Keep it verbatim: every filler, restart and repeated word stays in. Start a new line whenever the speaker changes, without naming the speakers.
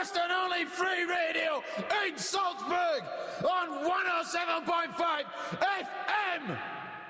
first and only free radio in Salzburg on one oh seven point five F M.